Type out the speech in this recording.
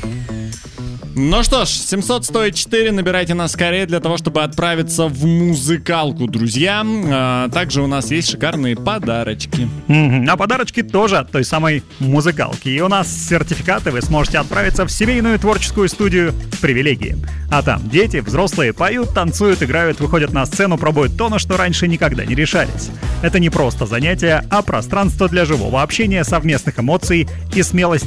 Ну что ж, 700 стоит 4, набирайте нас скорее для того, чтобы отправиться в музыкалку, друзья. Также у нас есть шикарные подарочки. А подарочки тоже от той самой музыкалки. И у нас сертификаты, вы сможете отправиться в семейную творческую студию «Привилегии». А там дети, взрослые поют, танцуют, играют, выходят на сцену, пробуют то, на что раньше никогда не решались. Это не просто занятие, а пространство для живого общения, совместных эмоций и смелости